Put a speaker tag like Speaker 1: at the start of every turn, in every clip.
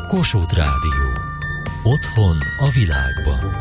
Speaker 1: Kossuth Rádió. Otthon a világban.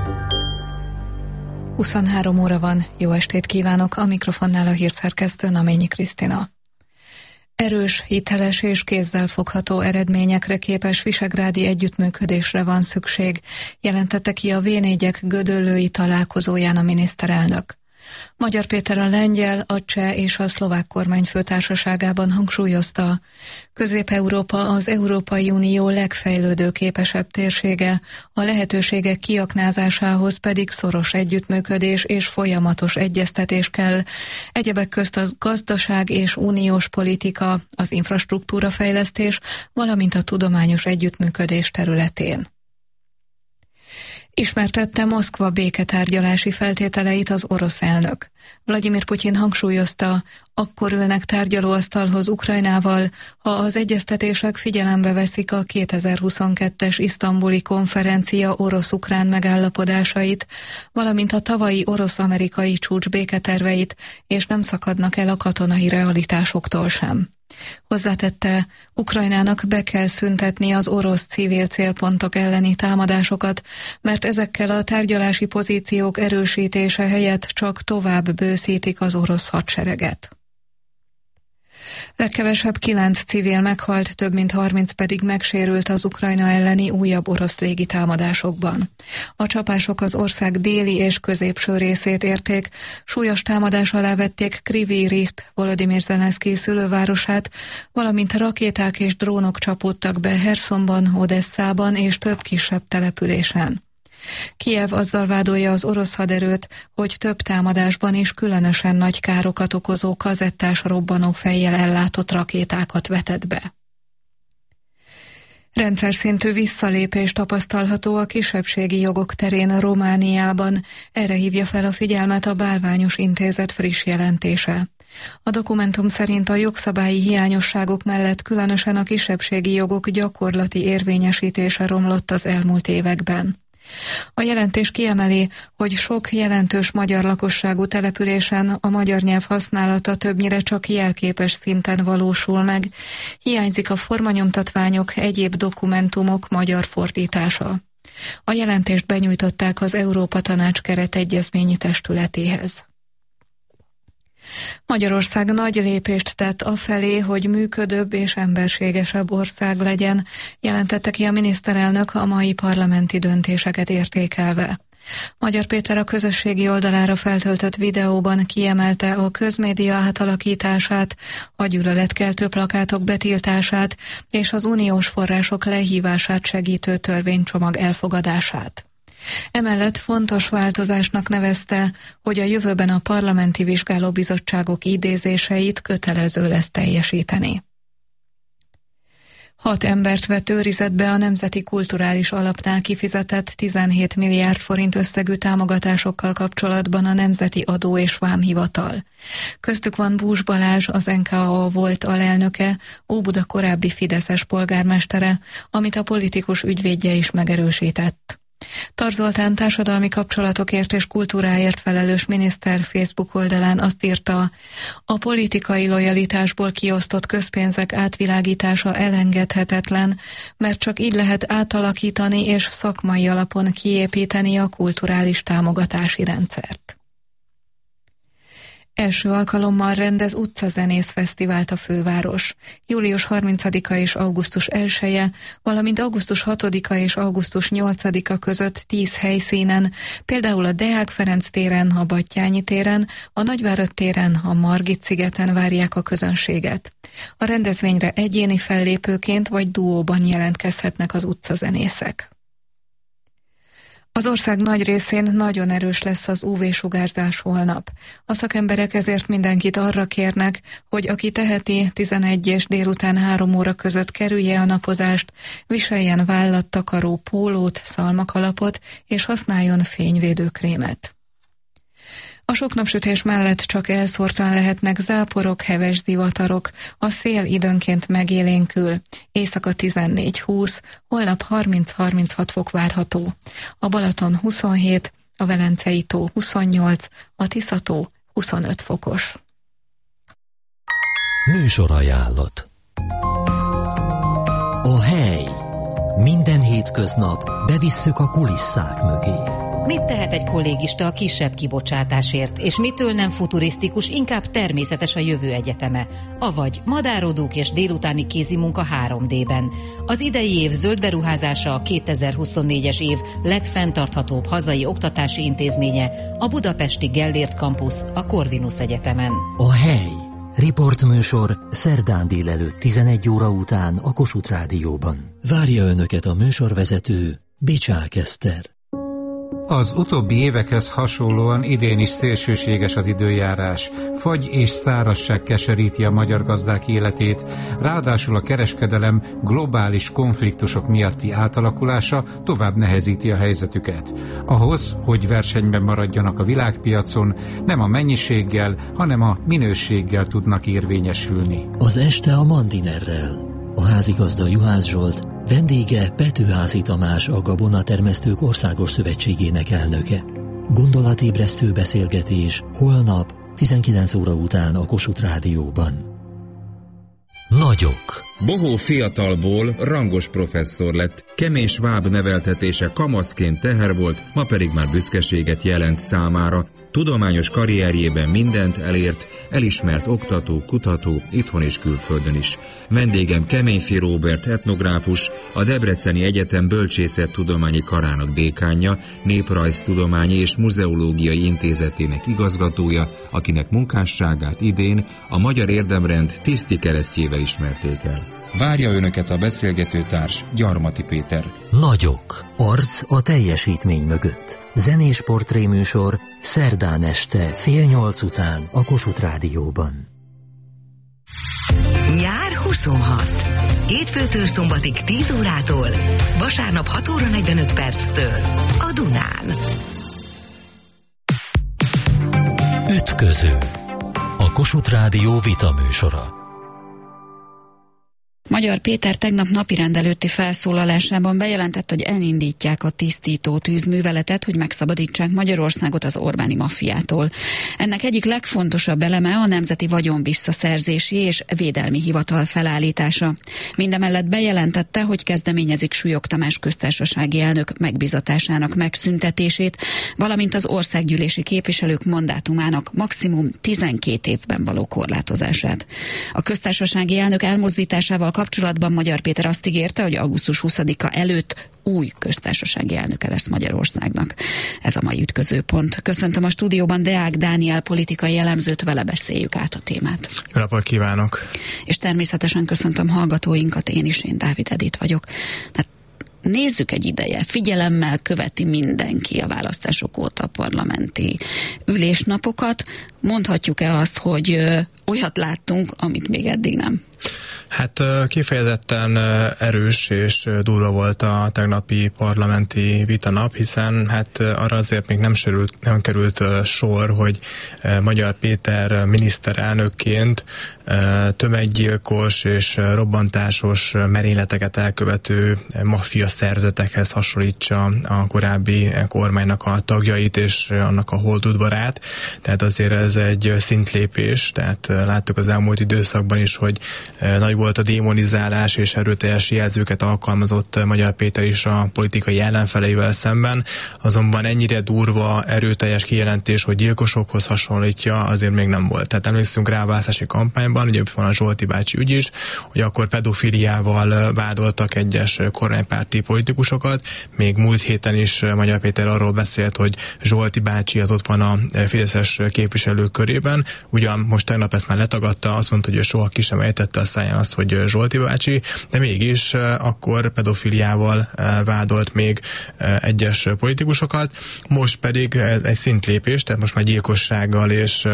Speaker 2: 23 óra van, jó estét kívánok, a mikrofonnál a hírszerkesztő Naményi Krisztina. Erős, hiteles és kézzelfogható eredményekre képes visegrádi együttműködésre van szükség, jelentette ki a V4-ek gödöllői találkozóján a miniszterelnök. Magyar Péter a lengyel, a cseh és a szlovák kormány főtársaságában hangsúlyozta, Közép-Európa az Európai Unió legfejlődőképesebb térsége, a lehetőségek kiaknázásához pedig szoros együttműködés és folyamatos egyeztetés kell, egyebek közt az gazdaság és uniós politika, az infrastruktúrafejlesztés, valamint a tudományos együttműködés területén. Ismertette Moszkva béketárgyalási feltételeit az orosz elnök. Vladimir Putyin hangsúlyozta, akkor ülnek tárgyalóasztalhoz Ukrajnával, ha az egyeztetések figyelembe veszik a 2022-es isztambuli konferencia orosz-ukrán megállapodásait, valamint a tavalyi orosz-amerikai csúcs béketerveit, és nem szakadnak el a katonai realitásoktól sem. Hozzátette, Ukrajnának be kell szüntetni az orosz civil célpontok elleni támadásokat, mert ezekkel a tárgyalási pozíciók erősítése helyett csak tovább bőszítik az orosz hadsereget. Legkevesebb 9 civil meghalt, több mint 30 pedig megsérült az Ukrajna elleni újabb orosz légitámadásokban. A csapások az ország déli és középső részét érték, súlyos támadás alá vették Kryvyi Riht, Volodymyr Zelenszkij szülővárosát, valamint rakéták és drónok csapódtak be Hersonban, Odesszában és több kisebb településen. Kijev azzal vádolja az orosz haderőt, hogy több támadásban is különösen nagy károkat okozó kazettás robbanófejjel ellátott rakétákat vetett be. Rendszerszintű visszalépés tapasztalható a kisebbségi jogok terén Romániában, erre hívja fel a figyelmet a Bálványos Intézet friss jelentése. A dokumentum szerint a jogszabályi hiányosságok mellett különösen a kisebbségi jogok gyakorlati érvényesítése romlott az elmúlt években. A jelentés kiemeli, hogy sok jelentős magyar lakosságú településen a magyar nyelv használata többnyire csak jelképes szinten valósul meg, hiányzik a formanyomtatványok, egyéb dokumentumok magyar fordítása. A jelentést benyújtották az Európa Tanács keretegyezményi testületéhez. Magyarország nagy lépést tett afelé, hogy működőbb és emberségesebb ország legyen, jelentette ki a miniszterelnök a mai parlamenti döntéseket értékelve. Magyar Péter a közösségi oldalára feltöltött videóban kiemelte a közmédia átalakítását, a gyűlöletkeltő plakátok betiltását és az uniós források lehívását segítő törvénycsomag elfogadását. Emellett fontos változásnak nevezte, hogy a jövőben a parlamenti vizsgálóbizottságok idézéseit kötelező lesz teljesíteni. 6 embert vett őrizetbe a Nemzeti Kulturális Alapnál kifizetett 17 milliárd forint összegű támogatásokkal kapcsolatban a Nemzeti Adó és Vámhivatal. Köztük van Bús Balázs, az NKA volt alelnöke, Óbuda korábbi fideszes polgármestere, amit a politikus ügyvédje is megerősített. Tar Zoltán társadalmi kapcsolatokért és kultúráért felelős miniszter Facebook oldalán azt írta, a politikai lojalitásból kiosztott közpénzek átvilágítása elengedhetetlen, mert csak így lehet átalakítani és szakmai alapon kiépíteni a kulturális támogatási rendszert. Első alkalommal rendez utcazenész fesztivált a főváros. Július 30-a és augusztus 1-e, valamint augusztus 6-a és augusztus 8-a között 10 helyszínen, például a Deák Ferenc téren, a Battyányi téren, a Nagyvárad téren, a Margit-szigeten várják a közönséget. A rendezvényre egyéni fellépőként vagy duóban jelentkezhetnek az utcazenészek. Az ország nagy részén nagyon erős lesz az UV-sugárzás holnap. A szakemberek ezért mindenkit arra kérnek, hogy aki teheti, 11 és délután 3 óra között kerülje a napozást, viseljen vállattakaró pólót, szalmakalapot és használjon fényvédőkrémet. A sok napsütés mellett csak elszórtan lehetnek záporok, heves zivatarok, a szél időnként megélénkül, éjszaka 14-20, holnap 30-36 fok várható. A Balaton 27, a Velencei tó 28, a Tisza-tó 25 fokos.
Speaker 1: Műsorajánlat.
Speaker 3: A hely.
Speaker 1: Minden hétköznap bevisszük a kulisszák mögé.
Speaker 3: Mit tehet egy kollégista a kisebb kibocsátásért, és mitől nem futurisztikus, inkább természetes a jövő egyeteme? Avagy madárodók és délutáni kézimunka 3D-ben. Az idei év zöld beruházása a 2024-es év legfenntarthatóbb hazai oktatási intézménye, a budapesti Gellért Campus, a Corvinus Egyetemen.
Speaker 1: A hely. Riportműsor szerdán délelőtt 11 óra után a Kossuth Rádióban. Várja Önöket a műsorvezető, Bicsák Eszter.
Speaker 4: Az utóbbi évekhez hasonlóan idén is szélsőséges az időjárás. Fagy és szárazság keseríti a magyar gazdák életét, ráadásul a kereskedelem globális konfliktusok miatti átalakulása tovább nehezíti a helyzetüket. Ahhoz, hogy versenyben maradjanak a világpiacon, nem a mennyiséggel, hanem a minőséggel tudnak érvényesülni.
Speaker 1: Az este a Mandinerrel. A házigazda Juhász Zsolt, vendége Petőházy Tamás, a Gabonatermesztők Országos Szövetségének elnöke. Gondolatébresztő beszélgetés holnap 19 óra után a Kossuth Rádióban. Nagyok.
Speaker 5: Bohó fiatalból rangos professzor lett, kemény sváb neveltetése kamaszként teher volt, ma pedig már büszkeséget jelent számára. Tudományos karrierjében mindent elért, elismert oktató, kutató, itthon és külföldön is. Vendégem Keményfi Róbert etnográfus, a Debreceni Egyetem Bölcsészettudományi Karának dékánja, Néprajztudományi és Muzeológiai Intézetének igazgatója, akinek munkásságát idén a Magyar Érdemrend tiszti keresztjével ismerték el. Várja Önöket a beszélgetőtárs, Gyarmati Péter.
Speaker 1: Nagyok. Arc a teljesítmény mögött. Zenés portréműsor szerdán este 7:30 után a Kossuth Rádióban.
Speaker 6: Nyár 26. Hétfőtől szombatig 10 órától, vasárnap 6 óra 45 perctől a Dunán.
Speaker 1: Ütköző. A Kossuth Rádió vitaműsora.
Speaker 7: Magyar Péter tegnap napirend előtti felszólalásában bejelentett, hogy elindítják a tisztító tűzműveletet, hogy megszabadítsák Magyarországot az Orbáni maffiától. Ennek egyik legfontosabb eleme a Nemzeti Vagyon Visszaszerzési és Védelmi Hivatal felállítása. Mindemellett bejelentette, hogy kezdeményezik Súlyog Tamás köztársasági elnök megbizatásának megszüntetését, valamint az országgyűlési képviselők mandátumának maximum 12 évben való korlátozását. A köztársasági elnök elmozdításával kapcsolatban Magyar Péter azt ígérte, hogy augusztus 20-a előtt új köztársasági elnöke lesz Magyarországnak. Ez a mai ütközőpont. Köszöntöm a stúdióban Deák Dániel politikai elemzőt, vele beszéljük át a témát.
Speaker 8: Jó napot kívánok! És
Speaker 7: természetesen köszöntöm hallgatóinkat, én Dávid Edith vagyok. Nézzük egy ideje, figyelemmel követi mindenki a választások óta a parlamenti ülésnapokat. Mondhatjuk-e azt, hogy olyat láttunk, amit még eddig nem?
Speaker 8: Hát kifejezetten erős és durva volt a tegnapi parlamenti vitanap, hiszen hát arra azért még nem került sor, hogy Magyar Péter miniszterelnökként tömeggyilkos és robbantásos merényleteket elkövető maffia szerzetekhez hasonlítsa a korábbi kormánynak a tagjait és annak a holdudvarát. Tehát azért ez egy szintlépés, tehát láttuk az elmúlt időszakban is, hogy nagy volt a démonizálás és erőteljes jelzőket alkalmazott Magyar Péter is a politikai ellenfeleivel szemben, azonban ennyire durva, erőteljes kijelentés, hogy gyilkosokhoz hasonlítja, azért még nem volt. Tehát emlékszünk rá a választási kampányban, ugye van a Zsolti bácsi ügy is, hogy akkor pedofiliával vádoltak egyes kormánypárti politikusokat, még múlt héten is Magyar Péter arról beszélt, hogy Zsolti bácsi az ott van a fideszes képviselők körében, ugyan most tegnap ezt már letagadta, azt mondta, hogy ő soha ki sem ejtette a száján azt, hogy Zsolti bácsi, de mégis akkor pedofiliával vádolt még egyes politikusokat, most pedig ez egy szintlépés, tehát most már gyilkossággal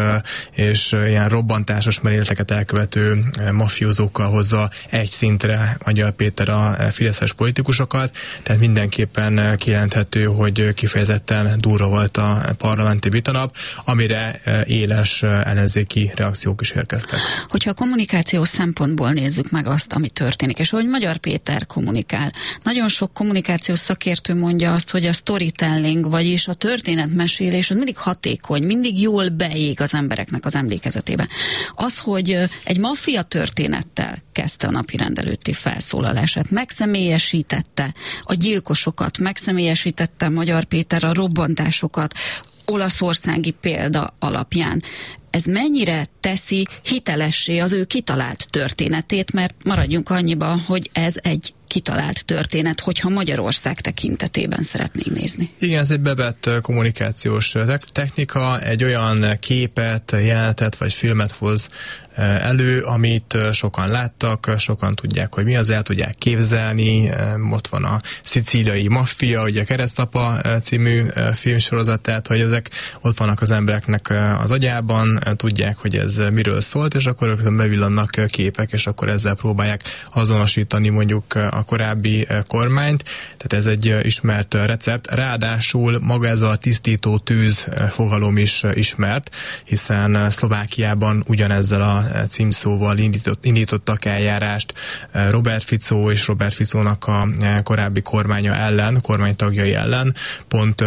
Speaker 8: és ilyen robbantásos merényleteket elkövető mafiózókkal hozza egy szintre Magyar Péter a fideszes politikusokat, tehát mindenképpen kijelenthető, hogy kifejezetten durva volt a parlamenti vitanap, amire éles ellenzéki reakciók is érkeztek.
Speaker 7: Hogyha a kommunikációs szempontból nézzük meg azt, ami történik, és ahogy Magyar Péter kommunikál. Nagyon sok kommunikációs szakértő mondja azt, hogy a storytelling, vagyis a történetmesélés az mindig hatékony, mindig jól beég az embereknek az emlékezetébe. Az, hogy egy maffia történettel kezdte a napirend előtti felszólalását. Megszemélyesítette a gyilkosokat, megszemélyesítette Magyar Péter a robbantásokat, olaszországi példa alapján. Ez mennyire teszi hitelessé az ő kitalált történetét, mert maradjunk annyiban, hogy ez egy kitalált történet, hogyha Magyarország tekintetében szeretnénk nézni.
Speaker 8: Igen, ez egy bevett kommunikációs technika, egy olyan képet, jelenetet vagy filmet hoz elő, amit sokan láttak, sokan tudják, hogy mi az, el tudják képzelni. Ott van a Szicíliai Maffia, ugye a Keresztapa című filmsorozat, tehát hogy ezek ott vannak az embereknek az agyában, tudják, hogy ez miről szólt, és akkor rögtön bevillannak képek, és akkor ezzel próbálják azonosítani mondjuk a korábbi kormányt. Tehát ez egy ismert recept. Ráadásul maga ez a tisztító tűz fogalom is ismert, hiszen Szlovákiában ugyanezzel a címszóval indítottak eljárást Robert Fico és Robert Ficónak a korábbi kormánya ellen, kormánytagjai ellen. Pont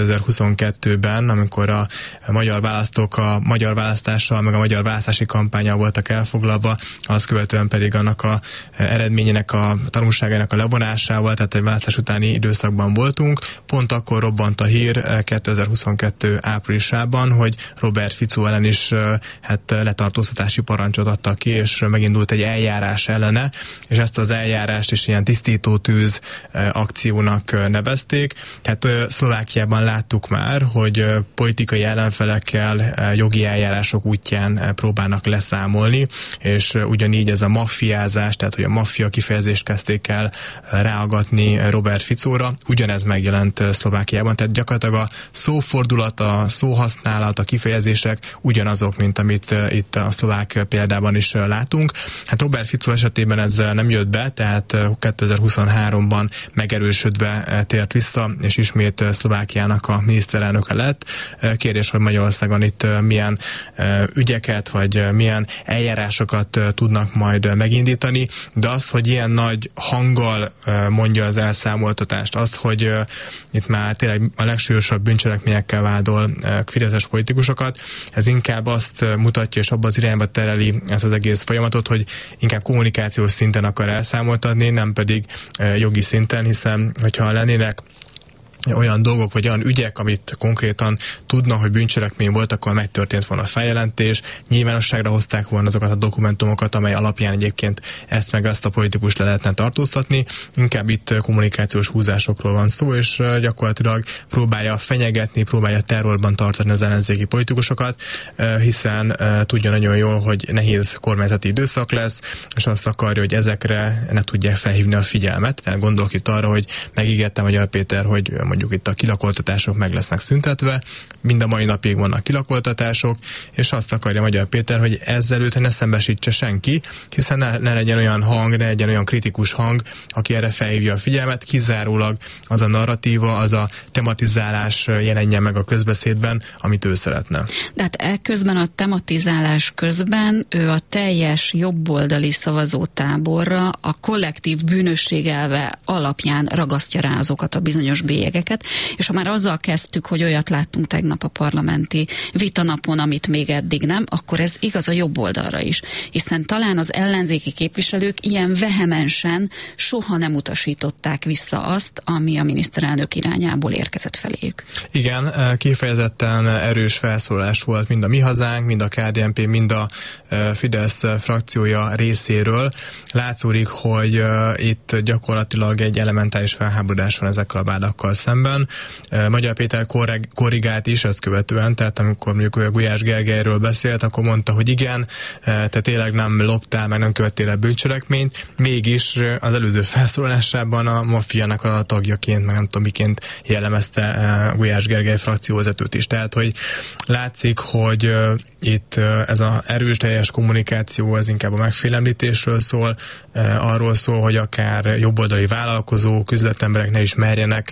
Speaker 8: 2022-ben, amikor a magyar választók a magyar választással, meg a magyar választási kampánnyal voltak elfoglalva, azt követően pedig annak a eredményének a tanulságainak a levonásával, tehát egy választás utáni időszakban voltunk. Pont akkor robbant a hír 2022 áprilisában, hogy Robert Fico ellen is letartóztatási parancsot adtak ki, és megindult egy eljárás ellene, és ezt az eljárást is ilyen tisztító tűz akciónak nevezték. Tehát Szlovákiában láttuk már, hogy politikai ellenfelekkel jogi eljárások útján próbálnak leszámolni, és ugyanígy ez a maffiázás, tehát hogy a maffia kifejezést kezdték el ráagatni Robert Ficóra, ugyanez megjelent Szlovákiában, tehát gyakorlatilag a szófordulat, a szóhasználat, a kifejezések ugyanazok, mint amit itt a szlovák példában is látunk. Hát Robert Fico esetében ez nem jött be, tehát 2023-ban megerősödve tért vissza, és ismét Szlovákiának a miniszterelnöke lett. Kérdés, hogy Magyarországon itt milyen ügyeket, vagy milyen eljárásokat tudnak majd megindítani, de az, hogy ilyen nagy hanggal mondja az elszámoltatást, az, hogy itt már tényleg a legsúlyosabb bűncselekményekkel vádol fideszes politikusokat, ez inkább azt mutatja, és abban az irányba tereli ezt az egész folyamatot, hogy inkább kommunikációs szinten akar elszámoltatni, nem pedig jogi szinten, hiszen hogyha lennének olyan dolgok, vagy olyan ügyek, amit konkrétan tudnak, hogy bűncselekmény volt, akkor megtörtént volna a feljelentés, nyilvánosságra hozták volna azokat a dokumentumokat, amely alapján egyébként ezt meg azt a politikust le lehetne tartóztatni. Inkább itt kommunikációs húzásokról van szó, és gyakorlatilag próbálja fenyegetni, próbálja terrorban tartani az ellenzéki politikusokat, hiszen tudja nagyon jól, hogy nehéz kormányzati időszak lesz, és azt akarja, hogy ezekre ne tudják felhívni a figyelmet. Tehát gondolok itt arra, hogy megígérte Magyar Péter, hogy mondjuk itt a kilakoltatások meg lesznek szüntetve, mind a mai napig vannak kilakoltatások, és azt akarja Magyar Péter, hogy ezzel őt ne szembesítse senki, hiszen ne legyen olyan hang, ne legyen olyan kritikus hang, aki erre felhívja a figyelmet, kizárólag az a narratíva, az a tematizálás jelenjen meg a közbeszédben, amit ő szeretne.
Speaker 7: De hát ekközben a tematizálás közben ő a teljes jobboldali szavazótáborra a kollektív bűnösség elve alapján ragasztja rá azokat a bizonyos bélyegeket, és ha már azzal kezdtük, hogy olyat láttunk tegnap a parlamenti vitanapon, amit még eddig nem, akkor ez igaz a jobb oldalra is. Hiszen talán az ellenzéki képviselők ilyen vehemensen soha nem utasították vissza azt, ami a miniszterelnök irányából érkezett feléjük.
Speaker 8: Igen, kifejezetten erős felszólás volt mind a Mi Hazánk, mind a KDNP, mind a Fidesz frakciója részéről. Látszódik, hogy itt gyakorlatilag egy elementális felháborodás van ezekkel a vádakkal szemben. Magyar Péter korrigált is ezt követően, tehát amikor mondjuk Gulyás Gergelyről beszélt, akkor mondta, hogy igen, te tényleg nem loptál, meg nem követtél el bűncselekményt, mégis az előző felszólalásában a maffiának a tagjaként, meg nem tudom miként jellemezte Gulyás Gergely frakcióvezetőt is. Tehát, hogy látszik, hogy itt ez az erős teljes kommunikáció, ez inkább a megfélemlítésről szól, arról szól, hogy akár jobboldali vállalkozók, üzletemberek ne is merjenek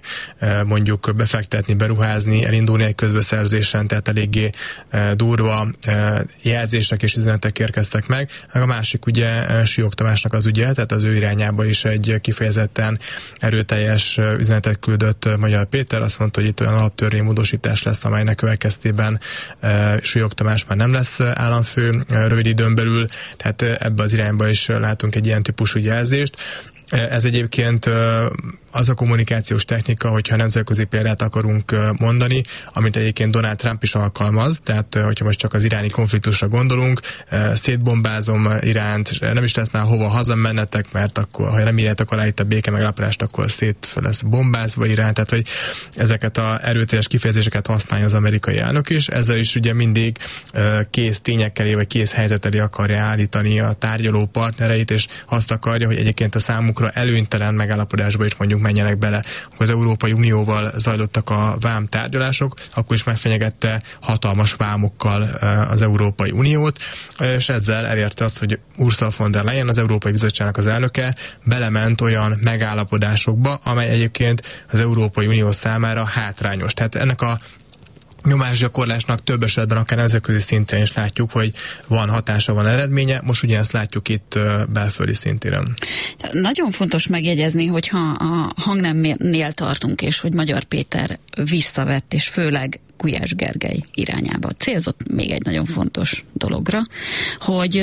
Speaker 8: mondjuk befektetni, beruházni, elindulni egy közbeszerzésen, tehát eléggé durva jelzések és üzenetek érkeztek meg. A másik ugye Sülyog Tamásnak az ügye, tehát az ő irányába is egy kifejezetten erőteljes üzenetet küldött Magyar Péter, azt mondta, hogy itt olyan alaptörvénymódosítás lesz, amelynek következtében Sülyog Tamás már nem lesz államfő rövid időn belül, tehát ebbe az irányba is látunk egy ilyen típusú jelzést. Ez egyébként az a kommunikációs technika, hogyha nemzetközi példát akarunk mondani, amit egyébként Donald Trump is alkalmaz, tehát hogyha most csak az iráni konfliktusra gondolunk, szétbombázom Iránt, nem is lesz már hova hazamennetek, mert akkor, ha nem írjátok alá itt a béke megállapodást, akkor szét lesz bombázva Irán, tehát hogy ezeket az erőteljes kifejezéseket használja az amerikai elnök is, ezzel is ugye mindig kész tényekkel vagy kész helyzet elé akarja állítani a tárgyaló partnereit, és azt akarja, hogy egyébként a számukra előnytelen megállapodásba is mondjuk menjenek bele. Akkor az Európai Unióval zajlottak a vám tárgyalások, akkor is megfenyegette hatalmas vámokkal az Európai Uniót, és ezzel elérte azt, hogy Ursula von der Leyen, az Európai Bizottságnak az elnöke belement olyan megállapodásokba, amely egyébként az Európai Unió számára hátrányos. Tehát ennek a nyomásgyakorlásnak több esetben akár nemzetközi szinten is látjuk, hogy van hatása, van eredménye, most ugyanezt látjuk itt belföldi szintéren.
Speaker 7: Nagyon fontos megjegyezni, hogyha a hangnemnél tartunk, és hogy Magyar Péter visszavett, és főleg Gulyás Gergely irányába célzott még egy nagyon fontos dologra, hogy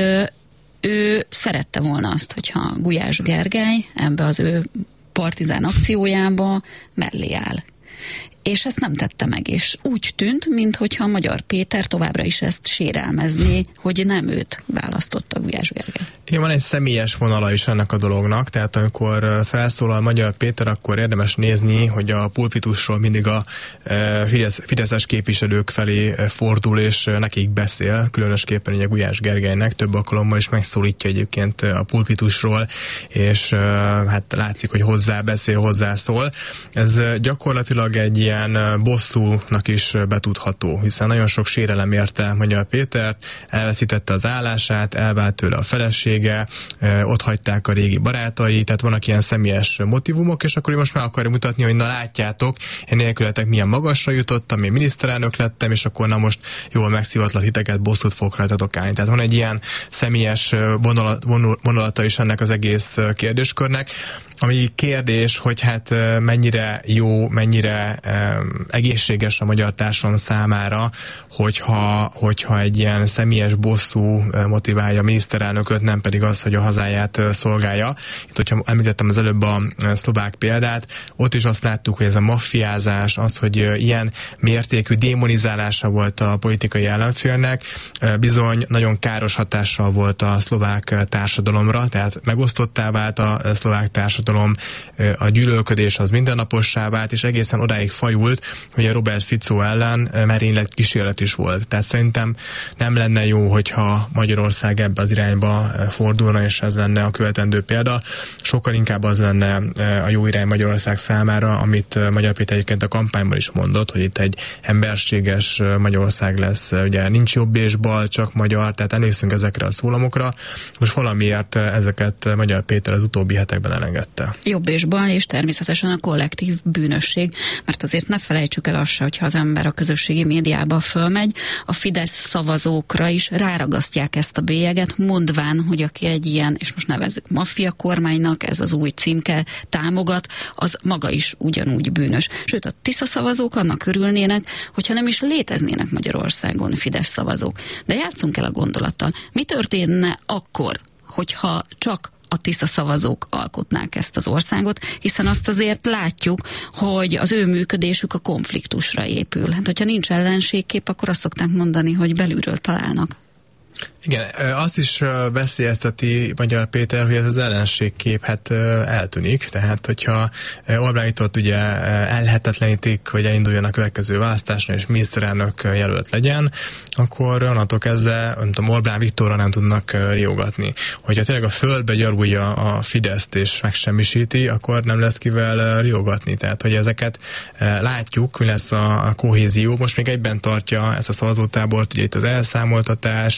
Speaker 7: ő szerette volna azt, hogyha Gulyás Gergely ebbe az ő partizán akciójába mellé áll. És ezt nem tette meg, és úgy tűnt, minthogyha Magyar Péter továbbra is ezt sérelmezné, hogy nem őt választotta Gulyás Gergely.
Speaker 8: Igen, van egy személyes vonala is ennek a dolognak, tehát amikor felszólal Magyar Péter, akkor érdemes nézni, hogy a pulpitusról mindig a fideszes képviselők felé fordul, és nekik beszél, különösképpen ugye Gulyás Gergelynek, több alkalommal is megszólítja egyébként a pulpitusról, és hát látszik, hogy hozzá beszél, hozzászól. Ez gyakorlatilag egy ilyen bosszúnak is betudható, hiszen nagyon sok sérelem érte Magyar Pétert, elveszítette az állását, elvált tőle a felesége, ott hagyták a régi barátai, tehát vannak ilyen személyes motivumok, és akkor most meg akarja mutatni, hogy na látjátok, én nélkületek milyen magasra jutottam, én miniszterelnök lettem, és akkor na most jól megszivatlak titeket, bosszút fogok rajtatok állni. Tehát van egy ilyen személyes vonulata is ennek az egész kérdéskörnek, ami kérdés, hogy hát mennyire jó, mennyire egészséges a magyar társadalom számára, hogyha egy ilyen személyes bosszú motiválja a miniszterelnököt, nem pedig az, hogy a hazáját szolgálja. Itt, hogyha említettem az előbb a szlovák példát, ott is azt láttuk, hogy ez a maffiázás, az, hogy ilyen mértékű démonizálása volt a politikai ellenfélnek, bizony nagyon káros hatással volt a szlovák társadalomra, tehát megosztottá vált a szlovák társadalom, a gyűlölködés az mindennapossá vált, és egészen odáig fajult, hogy a Robert Fico ellen merénylet kísérlet is volt. Tehát szerintem nem lenne jó, hogyha Magyarország ebbe az irányba fordulna, és ez lenne a követendő példa. Sokkal inkább az lenne a jó irány Magyarország számára, amit Magyar Péter egyébként a kampányban is mondott, hogy itt egy emberséges Magyarország lesz. Ugye nincs jobb és bal, csak magyar, tehát emlékszünk ezekre a szólamokra. Most valamiért ezeket Magyar Péter az utóbbi hetekben elengedte.
Speaker 7: Jobb és bal, és természetesen a kollektív bűnösség, mert azért ne felejtsük el azt se, hogyha az ember a közösségi médiába fölmegy, a Fidesz szavazókra is ráragasztják ezt a bélyeget, mondván, hogy aki egy ilyen, és most nevezzük maffia kormánynak, ez az új címke támogat, az maga is ugyanúgy bűnös. Sőt, a Tisza szavazók annak örülnének, hogyha nem is léteznének Magyarországon Fidesz szavazók. De játsszunk el a gondolattal. Mi történne akkor, hogyha csak a Tisza szavazók alkotnák ezt az országot, hiszen azt azért látjuk, hogy az ő működésük a konfliktusra épül. Hát, hogyha nincs ellenségkép, akkor azt szokták mondani, hogy belülről találnak.
Speaker 8: Igen, azt is veszélyezteti Magyar Péter, hogy ez az ellenségkép eltűnik, tehát hogyha Orbán Viktor ugye elhetetlenítik, hogy elinduljon a következő választásra és miniszterelnök jelölt legyen, akkor onnantól kezdve, nem tudom, Orbán Viktorra nem tudnak riogatni. Hogyha tényleg a földbe gyarulja a Fideszt és megsemmisíti, akkor nem lesz kivel riogatni. Tehát, hogy ezeket látjuk, mi lesz a kohézió. Most még egyben tartja ezt a szavazótábort, ugye itt az elszámoltatás,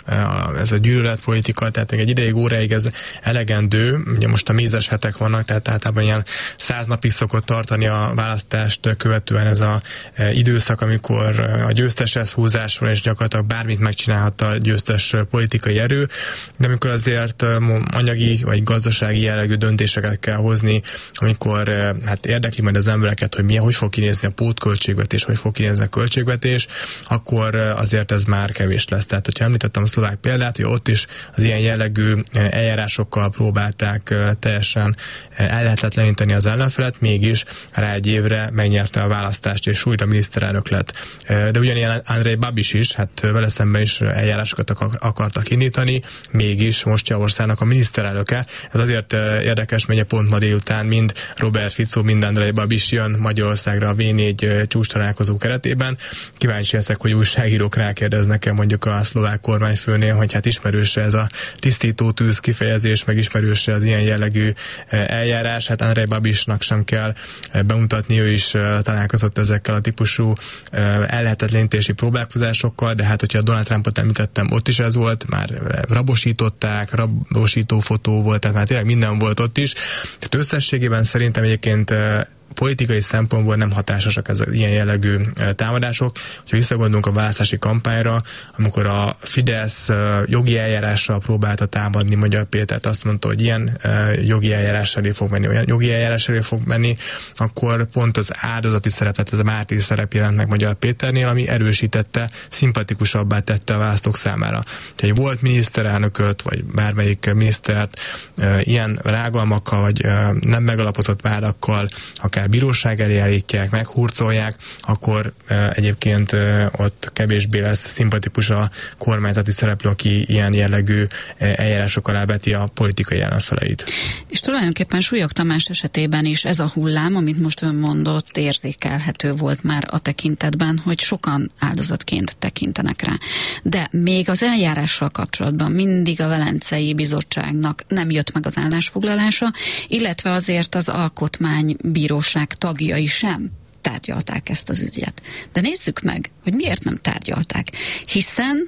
Speaker 8: ez a gyűlöletpolitika, tehát még egy ideig, óráig ez elegendő. Ugye most a mézes hetek vannak, tehát általában ilyen 100 napig szokott tartani a választást követően ez a időszak, amikor a győzteshez húzás van, és gyakorlatilag bármit megcsinálhat a győztes politikai erő, de amikor azért anyagi vagy gazdasági jellegű döntéseket kell hozni, amikor hát érdekli majd az embereket, hogy fog kinézni a pótköltségvetés, hogy fog kinézni a költségvetés, akkor azért ez már kevés lesz. Tehát, hogyha említettem a szlovák példát, hogy ott is az ilyen jellegű eljárásokkal próbálták teljesen ellehetetleníteni az ellenfelet, mégis rá egy évre megnyerte a választást, és újra miniszterelnök lett. De ugyanilyen Andrej Babiš is, hát vele szemben is eljárásokat akartak indítani, mégis most Csehországnak a miniszterelnöke. Ez azért érdekes, mert pont ma délután mind Robert Fico, mind Andrej Babiš jön Magyarországra a V4 csúcs találkozó keretében. Kíváncsi leszek, hogy újságírók rákérdeznek-e mondjuk a szlovák kormányfőnél, hogy hát ismerőse ez a tisztító tűz kifejezés, meg ismerőse az ilyen jellegű eljárás. Hát Andrej Babišnak sem kell bemutatni, ő is találkozott ezekkel a típusú ellehetetlenítési próbálkozásokkal, de hát hogyha Donald Trumpot említettem, ott is ez volt, már rabosították, rabosító fotó volt, tehát már tényleg minden volt ott is. Tehát összességében szerintem egyébként politikai szempontból nem hatásosak ez ilyen jellegű támadások. Ha visszagondolunk a választási kampányra, amikor a Fidesz jogi eljárással próbálta támadni Magyar Pétert, azt mondta, hogy ilyen jogi eljárás elé fog menni, olyan jogi eljárás elé fog menni, akkor pont az áldozati szerepet, ez a mártír szerep jelent meg Magyar Péternél, ami erősítette, szimpatikusabbá tette a választók számára. Tehát volt miniszterelnököt, vagy bármelyik minisztert ilyen rágalmakkal, vagy nem megalapozott vádakkal, akár bíróság elé állítják, meghurcolják, akkor egyébként ott kevésbé lesz szimpatikus a kormányzati szereplő, aki ilyen jellegű eljárások alá veti a politikai ellenfeleit.
Speaker 7: És tulajdonképpen Súlyog Tamás esetében is ez a hullám, amit most ön mondott, érzékelhető volt már a tekintetben, hogy sokan áldozatként tekintenek rá. De még az eljárással kapcsolatban mindig a Velencei Bizottságnak nem jött meg az állásfoglalása, illetve azért az Alkotmánybíróság tagjai sem tárgyalták ezt az ügyet. De nézzük meg, hogy miért nem tárgyalták. Hiszen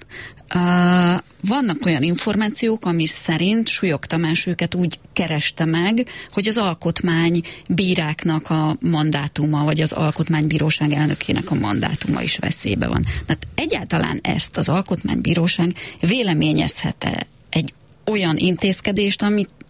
Speaker 7: vannak olyan információk, ami szerint Súlyog Tamás őket úgy kereste meg, hogy az alkotmánybíráknak a mandátuma, vagy az Alkotmánybíróság elnökének a mandátuma is veszélybe van. Tehát egyáltalán ezt az Alkotmánybíróság véleményezhet-e egy olyan intézkedést,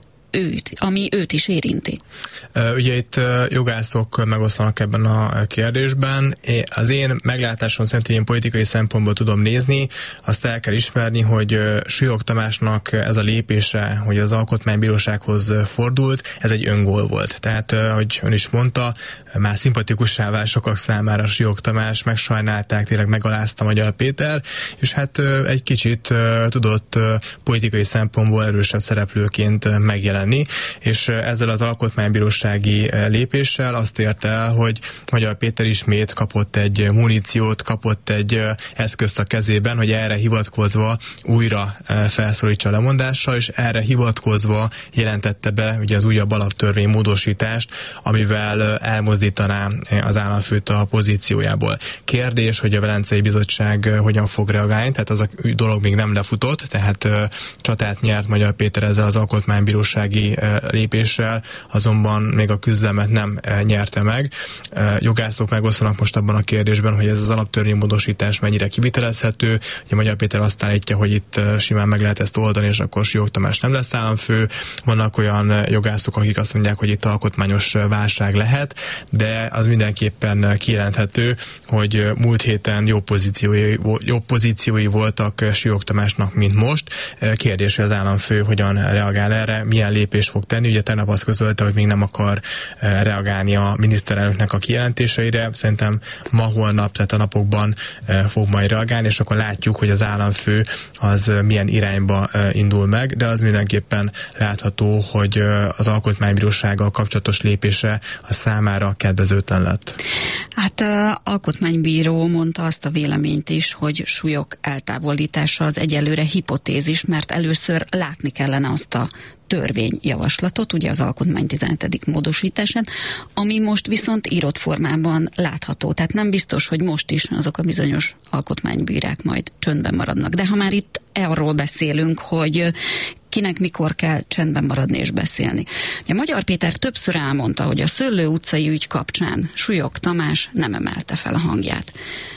Speaker 7: ami őt is érinti?
Speaker 8: Ugye itt jogászok megoszlanak ebben a kérdésben. Az én meglátásom szerint én politikai szempontból tudom nézni, azt el kell ismerni, hogy Súlyog Tamásnak ez a lépése, hogy az Alkotmánybírósághoz fordult, ez egy öngól volt. Tehát, hogy ön is mondta, már szimpatikussá vált sokak számára Súlyog Tamás, megsajnálták, tényleg megalázta Magyar Péter, és hát egy kicsit tudott politikai szempontból erősebb szereplőként megjelenni, és ezzel az alkotmánybírósági lépéssel azt érte el, hogy Magyar Péter ismét kapott egy muníciót, kapott egy eszközt a kezében, hogy erre hivatkozva újra felszólítsa a lemondásra, és erre hivatkozva jelentette be ugye az újabb alaptörvény módosítást, amivel elmozdítaná az államfőt a pozíciójából. Kérdés, hogy a Velencei Bizottság hogyan fog reagálni, tehát az a dolog még nem lefutott, tehát csatát nyert Magyar Péter ezzel az alkotmánybírósági lépéssel, azonban még a küzdelmet nem nyerte meg. Jogászok megoszlanak most abban a kérdésben, hogy ez az alaptörvénymódosítás mennyire kivitelezhető. Ugye Magyar Péter azt állítja, hogy itt simán meg lehet ezt oldani, és akkor Súlyog Tamás nem lesz államfő. Vannak olyan jogászok, akik azt mondják, hogy itt alkotmányos válság lehet, de az mindenképpen kijelenthető, hogy múlt héten jobb pozíciói voltak Súlyog Tamásnak, mint most. Kérdés, hogy az államfő hogyan reagál erre, milyen lépés fog tenni. Ugye tegnap azt közölte, hogy még nem akar reagálni a miniszterelnöknek a kijelentéseire. Szerintem ma-holnap, tehát a napokban fog majd reagálni, és akkor látjuk, hogy az államfő az milyen irányba indul meg, de az mindenképpen látható, hogy az Alkotmánybírósággal kapcsolatos lépése a számára kedvezőtlen lett.
Speaker 7: Hát alkotmánybíró mondta azt a véleményt is, hogy Súlyog eltávolítása az egyelőre hipotézis, mert először látni kellene azt a törvényjavaslatot, ugye az alkotmány 17. módosítását, ami most viszont írott formában látható. Tehát nem biztos, hogy most is azok a bizonyos alkotmánybírák majd csöndben maradnak. De ha már itt arról beszélünk, hogy kinek mikor kell csendben maradni és beszélni. A Magyar Péter többször elmondta, hogy a Szőlő utcai ügy kapcsán Súlyog Tamás nem emelte fel a hangját.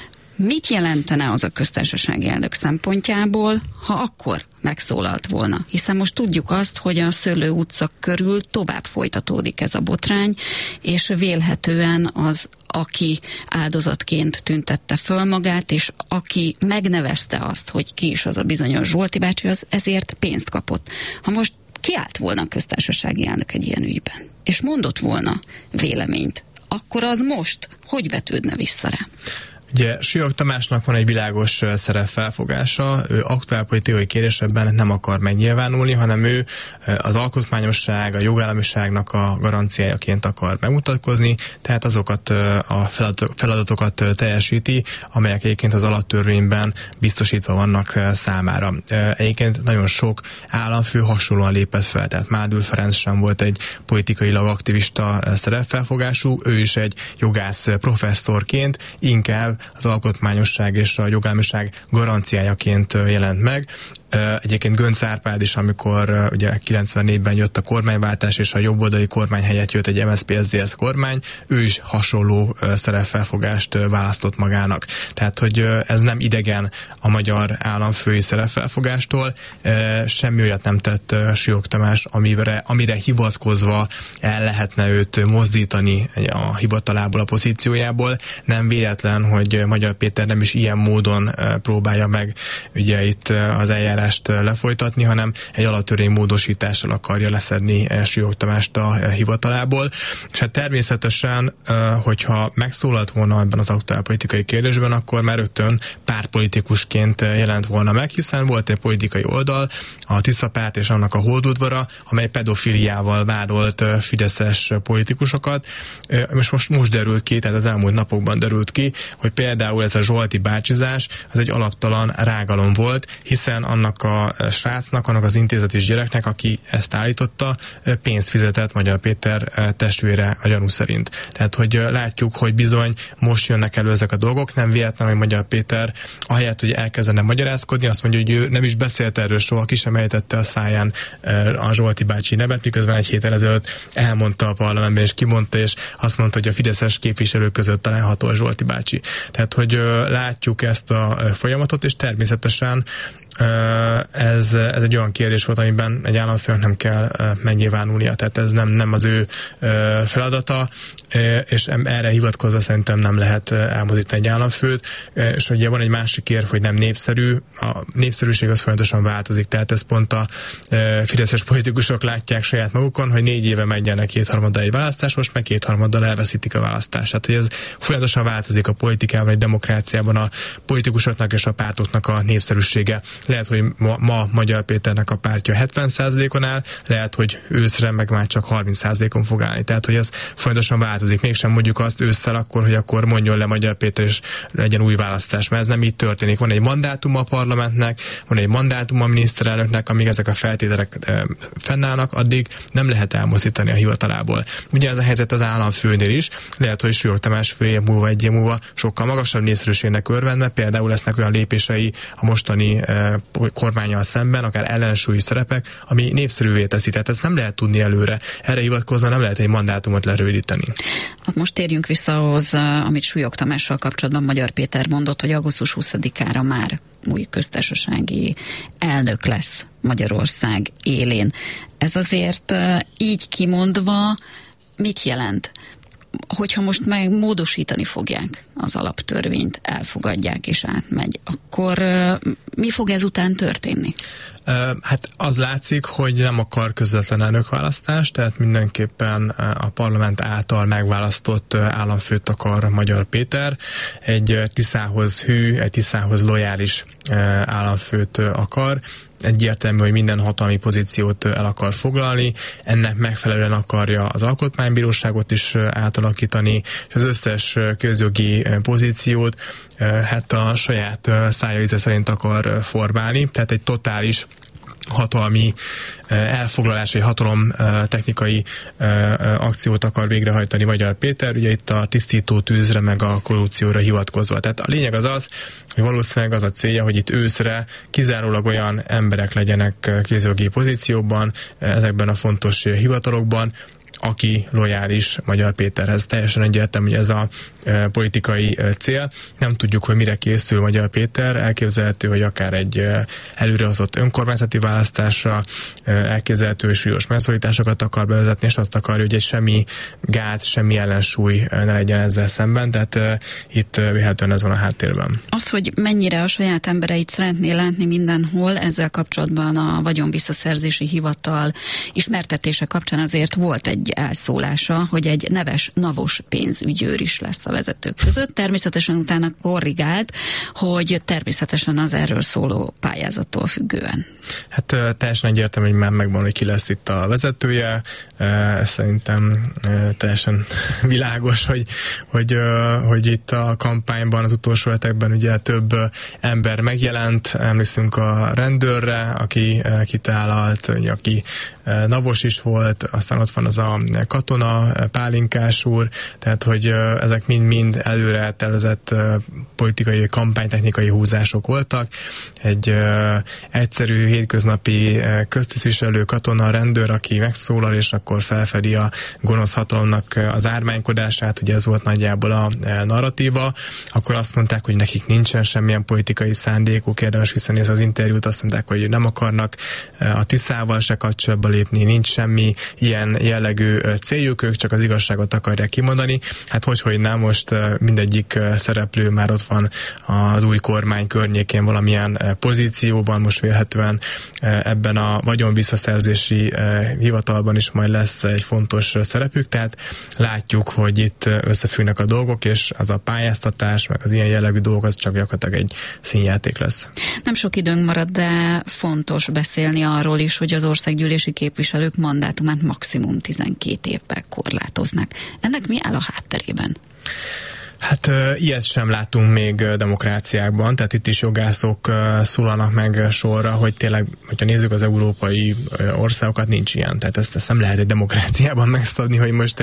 Speaker 7: Mit jelentene az a köztársasági elnök szempontjából, ha akkor megszólalt volna? Hiszen most tudjuk azt, hogy a Szőlő utca körül tovább folytatódik ez a botrány, és vélhetően az, aki áldozatként tüntette föl magát, és aki megnevezte azt, hogy ki is az a bizonyos Zsolti bácsi, az ezért pénzt kapott. Ha most kiállt volna a köztársasági elnök egy ilyen ügyben, és mondott volna véleményt, akkor az most hogy vetődne vissza rá?
Speaker 8: Ugye Súlyog Tamásnak van egy világos szerepfelfogása, ő aktuálpolitikai kérdésekben nem akar megnyilvánulni, hanem ő az alkotmányosság, a jogállamiságnak a garanciájaként akar megmutatkozni, tehát azokat a feladatokat teljesíti, amelyek egyébként az alaptörvényben biztosítva vannak számára. Egyébként nagyon sok államfő hasonlóan lépett fel, tehát Mádl Ferenc sem volt egy politikailag aktivista szerepfelfogású, ő is egy jogász professzorként inkább az alkotmányosság és a jogállamiság garanciájaként jelent meg. Egyébként Göncz Árpád is, amikor ugye 94-ben jött a kormányváltás, és a jobboldali kormány helyett jött egy MSZP-SZDSZ kormány, ő is hasonló szerepfelfogást választott magának. Tehát, hogy ez nem idegen a magyar államfői szerepfelfogástól, semmi olyat nem tett Súlyog Tamás, amire hivatkozva el lehetne őt mozdítani a hivatalából, a pozíciójából. Nem véletlen, hogy Magyar Péter nem is ilyen módon próbálja meg ugye itt az eljárás lefolytatni, hanem egy alaptörvény módosítással akarja leszedni Súlyog Tamást a hivatalából. És hát természetesen, hogyha megszólalt volna ebben az aktuálpolitikai kérdésben, akkor már rögtön pártpolitikusként jelent volna meg, hiszen volt egy politikai oldal, a Tisza párt és annak a holdudvara, amely pedofiliával vádolt fideszes politikusokat. Most derült ki, tehát az elmúlt napokban derült ki, hogy például ez a Zsolti bácsizás, az egy alaptalan rágalom volt, hiszen annak a srácnak, annak az intézetis gyereknek, aki ezt állította, pénzt fizetett Magyar Péter testvére a gyanú szerint. Tehát, hogy látjuk, hogy bizony most jönnek elő ezek a dolgok, nem véletlen, hogy Magyar Péter ahelyett, hogy elkezdene magyarázkodni, azt mondja, hogy ő nem is beszélt erről soha, ki sem ejtette a száján a Zsolti bácsi nevet, miközben egy héttel ezelőtt elmondta a parlamentben, és kimondta, és azt mondta, hogy a fideszes képviselők között található a Zsolti bácsi. Tehát, hogy látjuk ezt a folyamatot, és természetesen ez egy olyan kérdés volt, amiben egy államfőnek nem kell megnyilvánulnia, tehát ez nem az ő feladata, és erre hivatkozva szerintem nem lehet elmozdítani egy államfőt, és ugye van egy másik érv, hogy nem népszerű, a népszerűség az folyamatosan változik, tehát ez pont a fideszes politikusok látják saját magukon, hogy 4 éve megnyernek 2/3 egy választás, most meg 2/3 elveszítik a választást. Tehát, hogy ez folyamatosan változik a politikában, egy demokráciában a politikusoknak és a pártoknak a népszerűsége. Lehet, hogy ma Magyar Péternek a pártja 70%-on áll, lehet, hogy őszre meg már csak 30%-on fog állni. Tehát, hogy ez folyamatosan változik. Mégsem mondjuk azt ősszel akkor, hogy akkor mondjon le Magyar Péter, és legyen új választás, mert ez nem így történik. Van egy mandátum a parlamentnek, van egy mandátum a miniszterelnöknek, amíg ezek a feltételek fennállnak, addig nem lehet elmozdítani a hivatalából. Ugye ez a helyzet az államfőnél is, lehet, hogy Súlyog Tamás fél év múlva, egy év múlva sokkal magasabb népszerűségnek örvendve, például lesznek olyan lépései a mostani kormánnyal szemben, akár ellensúlyi szerepek, ami népszerűvé teszi. Tehát ezt nem lehet tudni előre. Erre hivatkozva nem lehet egy mandátumot lerövidíteni.
Speaker 7: Most térjünk vissza ahhoz, amit Súlyog Tamással kapcsolatban Magyar Péter mondott, hogy augusztus 20-ára már új köztársasági elnök lesz Magyarország élén. Ez azért így kimondva mit jelent? Hogyha most meg módosítani fogják az alaptörvényt, elfogadják és átmegy, akkor mi fog ezután történni?
Speaker 8: Hát az látszik, hogy nem akar közvetlen elnökválasztást, tehát mindenképpen a parlament által megválasztott államfőt akar Magyar Péter. Egy Tiszához hű, egy Tiszához lojális államfőt akar. Egyértelmű, hogy minden hatalmi pozíciót el akar foglalni, ennek megfelelően akarja az alkotmánybíróságot is átalakítani, és az összes közjogi pozíciót hát a saját szájaíze szerint akar formálni, tehát egy totális hatalmi elfoglalás, vagy hatalom technikai akciót akar végrehajtani Magyar Péter, ugye itt a tisztító tűzre meg a korrupcióra hivatkozva. Tehát a lényeg az, hogy valószínűleg az a célja, hogy itt őszre kizárólag olyan emberek legyenek kézjogi pozícióban, ezekben a fontos hivatalokban, aki lojális Magyar Péterhez. Teljesen egyértelmű, hogy ez a politikai cél. Nem tudjuk, hogy mire készül Magyar Péter. Elképzelhető, hogy akár egy előrehozott önkormányzati választásra, elképzelhető, hogy súlyos megszorításokat akar bevezetni, és azt akarja, hogy egy semmi gát, semmi ellensúly ne legyen ezzel szemben. Tehát itt véletlenül ez van a háttérben.
Speaker 7: Az, hogy mennyire a saját embereit szeretné látni mindenhol, ezzel kapcsolatban a vagyonvisszaszerzési hivatal ismertetése kapcsán azért volt egy elszólása, hogy egy neves NAV-os pénzügyőr is lesz a vezetők között. Természetesen utána korrigált, hogy természetesen az erről szóló pályázattól függően.
Speaker 8: Hát teljesen egyértelmű, hogy már megvan, hogy ki lesz itt a vezetője. Szerintem teljesen világos, hogy itt a kampányban, az utolsó hetekben ugye több ember megjelent. Emlékszünk a rendőrre, aki kitálalt, aki NAV-os is volt, aztán ott van az a katona, Pálinkás úr, tehát hogy ezek mind előre tervezett politikai, kampánytechnikai húzások voltak. Egy egyszerű, hétköznapi köztisztviselő, katona, rendőr, aki megszólal, és akkor felfedi a gonosz hatalomnak az ármánykodását, ugye ez volt nagyjából a narratíva, akkor azt mondták, hogy nekik nincsen semmilyen politikai szándékuk, érdemes visszanézni az interjút, azt mondták, hogy nem akarnak a Tiszával se kapcsolatba lépni, nincs semmi ilyen jellegű céljuk, ők csak az igazságot akarják kimondani. Hát hogy nem, most mindegyik szereplő már ott van az új kormány környékén valamilyen pozícióban, most vélhetően ebben a vagyonvisszaszerzési hivatalban is majd lesz egy fontos szerepük, tehát látjuk, hogy itt összefüggnek a dolgok, és az a pályáztatás, meg az ilyen jellegű dolgok, az csak gyakorlatilag egy színjáték lesz. Nem sok időnk marad, de fontos beszélni arról is, hogy az országgyűlési képviselők mandátumát maximum 12 évben korlátoznak. Ennek mi áll a hátterében? Hát ilyet sem látunk még demokráciákban, tehát itt is jogászok szólalnak meg sorra, hogy tényleg, hogyha nézzük az európai országokat, nincs ilyen. Tehát ezt nem lehet egy demokráciában megszabni, hogy most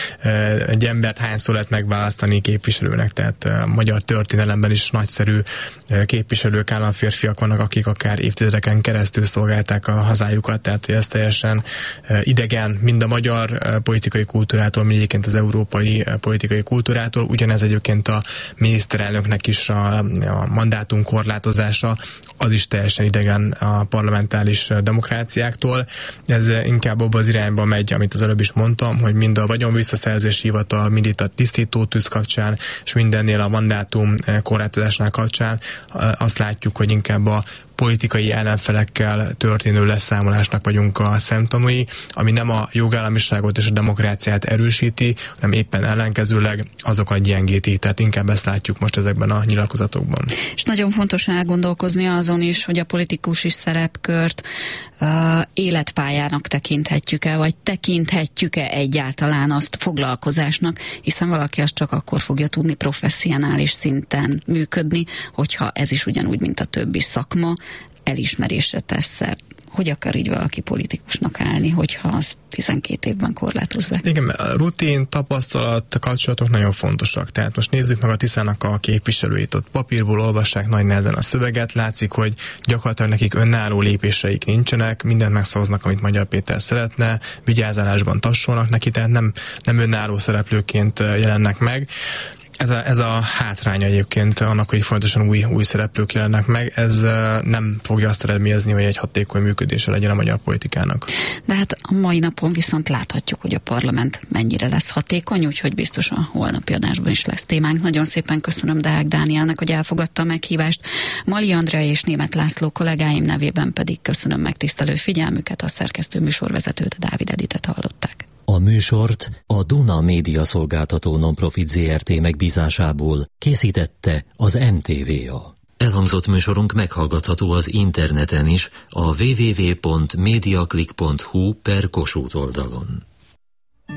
Speaker 8: egy embert hányszor lehet megválasztani képviselőnek. Tehát a magyar történelemben is nagyszerű képviselők, államférfiak vannak, akik akár évtizedeken keresztül szolgálták a hazájukat, tehát ez teljesen idegen mind a magyar politikai kultúrától, mind egyébként az európai politikai kultúrától. Ugyanez egyébként a miniszterelnöknek is a mandátum korlátozása, az is teljesen idegen a parlamentáris demokráciáktól. Ez inkább abban az irányba megy, amit az előbb is mondtam, hogy mind a vagyonvisszaszerzési hivatal, mind itt a tisztító tűz kapcsán, és mindennél a mandátum korlátozásnál kapcsán azt látjuk, hogy inkább a politikai ellenfelekkel történő leszámolásnak vagyunk a szemtanúi, ami nem a jogállamiságot és a demokráciát erősíti, hanem éppen ellenkezőleg azokat gyengíti. Tehát inkább ezt látjuk most ezekben a nyilatkozatokban. És nagyon fontos elgondolkozni azon is, hogy a politikusi szerepkört életpályának tekinthetjük-e, vagy tekinthetjük-e egyáltalán azt foglalkozásnak, hiszen valaki azt csak akkor fogja tudni professzionális szinten működni, hogyha ez is ugyanúgy, mint a többi szakma, elismerésre tesz szert. Hogy akar így valaki politikusnak állni, hogyha azt 12 évben korlátozzák? Igen, a rutin, tapasztalat, kapcsolatok nagyon fontosak. Tehát most nézzük meg a Tiszának a képviselőit, ott papírból olvassák nagy nehezen a szöveget, látszik, hogy gyakorlatilag nekik önálló lépéseik nincsenek, mindent megszavaznak, amit Magyar Péter szeretne, vigyázálásban tassolnak neki, tehát nem önálló szereplőként jelennek meg. Ez a hátránya egyébként annak, hogy fontosan új szereplők jelennek meg, ez nem fogja azt eredményezni, hogy egy hatékony működése legyen a magyar politikának. De hát a mai napon viszont láthatjuk, hogy a parlament mennyire lesz hatékony, úgyhogy biztosan holnapi adásban is lesz témánk. Nagyon szépen köszönöm Deák Dánielnek, hogy elfogadta a meghívást. Mali Andrea és Németh László kollégáim nevében pedig köszönöm megtisztelő figyelmüket, a szerkesztő műsorvezetőt, Dávid Editet hallották.
Speaker 1: A műsort a Duna Média Szolgáltató Nonprofit Zrt. Megbízásából készítette az NTVA. Elhangzott műsorunk meghallgatható az interneten is, a www.mediaclick.hu/Kossuth oldalon.